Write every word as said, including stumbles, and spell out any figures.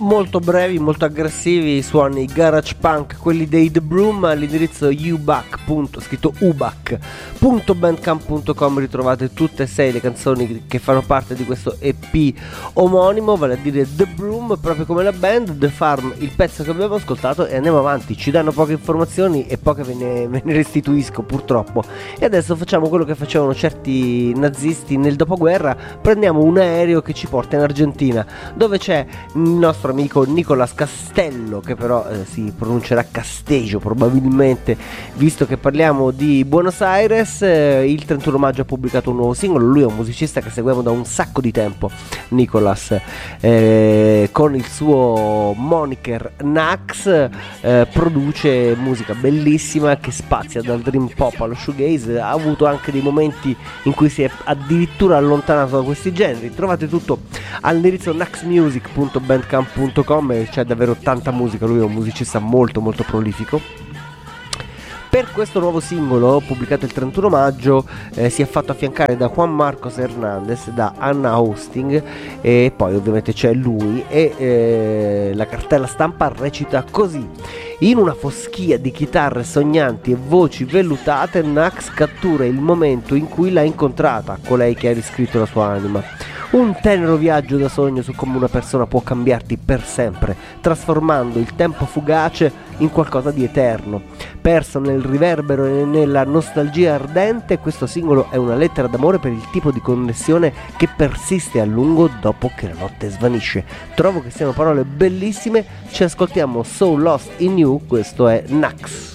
Molto brevi, molto aggressivi, i suoni garage punk, quelli dei The Broom. All'indirizzo ubac. scritto ubac punto bandcamp punto com ritrovate tutte e sei le canzoni che fanno parte di questo E P omonimo, vale a dire The Broom, proprio come la band. The Farm, il pezzo che abbiamo ascoltato, e andiamo avanti. Ci danno poche informazioni e poche ve ne, ve ne restituisco purtroppo. E adesso facciamo quello che facevano certi nazisti nel dopoguerra: prendiamo un aereo che ci porta in Argentina, dove c'è il nostro amico Nicolas Castello, che però eh, si pronuncerà Casteggio probabilmente, visto che parliamo di Buenos Aires. Eh, il trentuno maggio ha pubblicato un nuovo singolo. Lui è un musicista che seguiamo da un sacco di tempo, Nicolas, eh, con il suo moniker Nax. Eh, produce musica bellissima che spazia dal dream pop allo shoegaze. Ha avuto anche dei momenti in cui si è addirittura allontanato da questi generi. Trovate tutto all'indirizzo naxmusic punto bandcamp punto com, e c'è davvero tanta musica. Lui è un musicista molto molto prolifico. Per questo nuovo singolo, pubblicato il trentuno maggio, eh, si è fatto affiancare da Juan Marcos Hernandez, da Anna Hosting, e poi ovviamente c'è lui, e eh, la cartella stampa recita così: in una foschia di chitarre sognanti e voci vellutate, Nax cattura il momento in cui l'ha incontrata, colei che ha riscritto la sua anima. Un tenero viaggio da sogno su come una persona può cambiarti per sempre, trasformando il tempo fugace in qualcosa di eterno. Perso nel riverbero e nella nostalgia ardente, questo singolo è una lettera d'amore per il tipo di connessione che persiste a lungo dopo che la notte svanisce. Trovo che siano parole bellissime. Ci ascoltiamo So Lost in You, questo è Nax.